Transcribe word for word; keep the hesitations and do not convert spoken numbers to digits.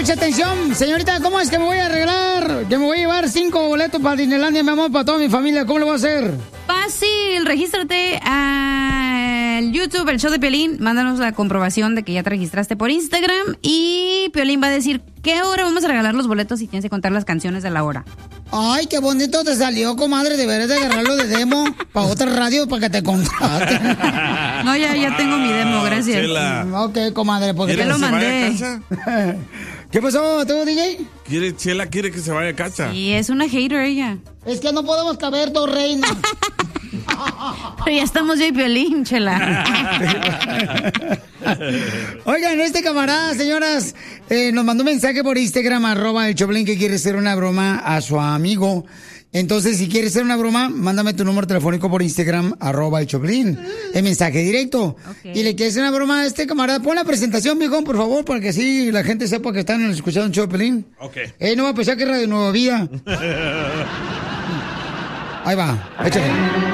mucha atención. Señorita, ¿cómo es que me voy a arreglar? Que me voy a llevar cinco boletos para Disneylandia, mi amor, para toda mi familia. ¿Cómo lo voy a hacer? Fácil, regístrate al YouTube, el show de Piolín. Mándanos la comprobación de que ya te registraste por Instagram. Y Piolín va a decir qué hora vamos a regalar los boletos y tienes que contar las canciones de la hora. Ay, qué bonito te salió, comadre. Deberías de agarrarlo de demo para otra radio para que te contraten. No, ya, ya tengo mi demo, gracias. Chela. Ok, comadre, porque ya lo mandé. ¿Qué pasó, tú, D J? Quiere, Chela quiere que se vaya a casa. Y es una hater ella. Es que no podemos caber dos reinas. Pero ya estamos yo y Piolín, Chela. Oigan, este camarada, señoras, eh, nos mandó un mensaje por Instagram, arroba el Choplin, que quiere hacer una broma a su amigo. Entonces, si quieres hacer una broma, mándame tu número telefónico por Instagram, arroba el Choplin. El mensaje directo. Okay. Y le quieres hacer una broma a este camarada. Pon la presentación, mijo, por favor, para que así la gente sepa que están escuchando un Choplin. Ok. Eh, no va a pensar que es Radio Nueva Vida. Ahí va, échale.